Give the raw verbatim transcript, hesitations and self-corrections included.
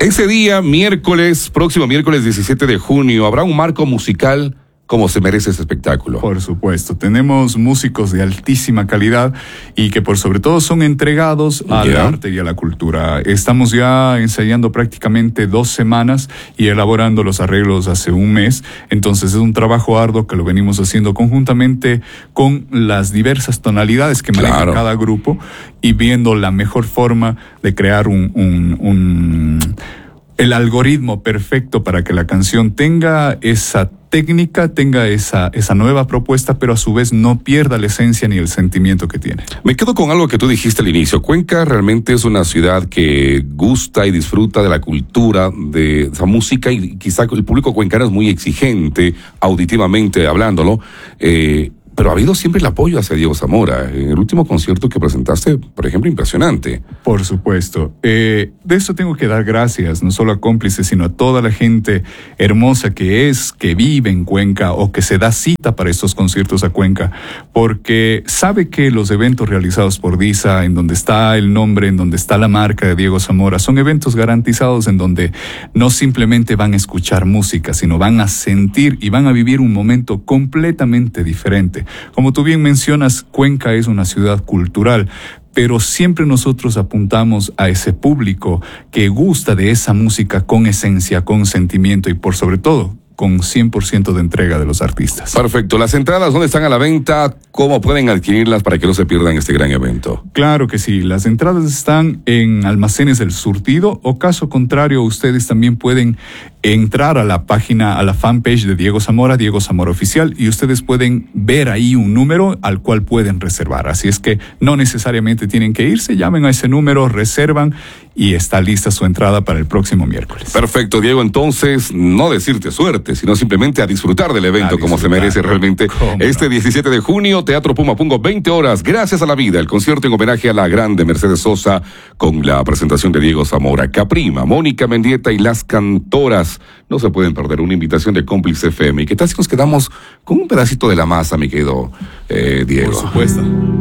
Ese día, miércoles, próximo miércoles diecisiete de junio, habrá un marco musical como se merece ese espectáculo. Por supuesto, tenemos músicos de altísima calidad y que por sobre todo son entregados al yeah. arte y a la cultura. Estamos ya ensayando prácticamente dos semanas y elaborando los arreglos hace un mes, entonces es un trabajo arduo que lo venimos haciendo conjuntamente con las diversas tonalidades que maneja claro. cada grupo y viendo la mejor forma de crear un... un, un el algoritmo perfecto para que la canción tenga esa técnica, tenga esa, esa nueva propuesta, pero a su vez no pierda la esencia ni el sentimiento que tiene. Me quedo con algo que tú dijiste al inicio. Cuenca realmente es una ciudad que gusta y disfruta de la cultura, de esa música, y quizá el público cuencano es muy exigente, auditivamente hablándolo, eh, pero ha habido siempre el apoyo hacia Diego Zamora. En el último concierto que presentaste, por ejemplo, impresionante. Por supuesto. Eh, de eso tengo que dar gracias, no solo a Cómplices, sino a toda la gente hermosa que es, que vive en Cuenca o que se da cita para estos conciertos a Cuenca, porque sabe que los eventos realizados por DISA, en donde está el nombre, en donde está la marca de Diego Zamora, son eventos garantizados en donde no simplemente van a escuchar música, sino van a sentir y van a vivir un momento completamente diferente. Como tú bien mencionas, Cuenca es una ciudad cultural, pero siempre nosotros apuntamos a ese público que gusta de esa música con esencia, con sentimiento y por sobre todo con cien por ciento de entrega de los artistas. Perfecto. ¿Las entradas dónde están a la venta? ¿Cómo pueden adquirirlas para que no se pierdan este gran evento? Claro que sí. Las entradas están en Almacenes del Surtido, o caso contrario, ustedes también pueden entrar a la página, a la fanpage de Diego Zamora, Diego Zamora Oficial, y ustedes pueden ver ahí un número al cual pueden reservar. Así es que no necesariamente tienen que irse, llamen a ese número, reservan y está lista su entrada para el próximo miércoles. Perfecto, Diego. Entonces, no decirte suerte, sino simplemente a disfrutar del evento como se merece realmente. Este diecisiete de junio, Teatro Puma Pungo, veinte horas, Gracias a la Vida, el concierto en homenaje a la grande Mercedes Sosa con la presentación de Diego Zamora, Caprima, Mónica Mendieta y las cantoras. No se pueden perder, una invitación de Cómplice F M. ¿Y qué tal si nos quedamos con un pedacito de la masa, mi querido eh, Diego? Por supuesto.